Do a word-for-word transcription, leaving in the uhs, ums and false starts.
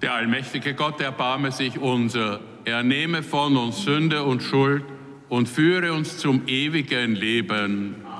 Der allmächtige Gott erbarme sich unser, er nehme von uns Sünde und Schuld und führe uns zum ewigen Leben.